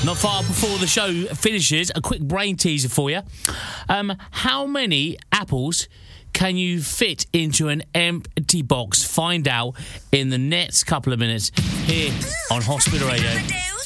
Not far before the show finishes, a quick brain teaser for you. How many apples can you fit into an empty box? Find out in the next couple of minutes here on Hospital Radio.